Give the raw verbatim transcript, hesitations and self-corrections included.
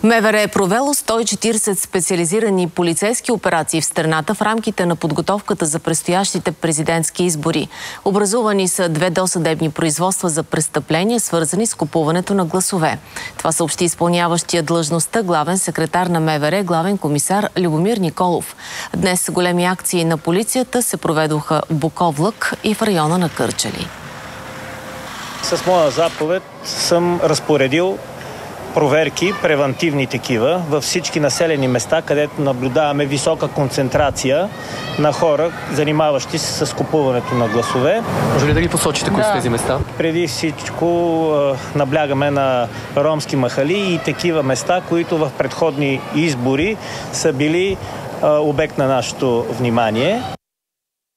МВР е провело сто и четиридесет специализирани полицейски операции в страната в рамките на подготовката за предстоящите президентски избори. Образувани са две досъдебни производства за престъпления, свързани с купуването на гласове. Това съобщи изпълняващия длъжността главен секретар на МВР, главен комисар Любомир Николов. Днес големи акции на полицията се проведоха в Буковлък и в района на Кърджали. С моя заповед съм разпоредил проверки, превантивни такива, във всички населени места, където наблюдаваме висока концентрация на хора, занимаващи се с купуването на гласове. Може ли да ги посочите кои да. са тези места? Преди всичко наблягаме на ромски махали и такива места, които в предходни избори са били обект на нашето внимание.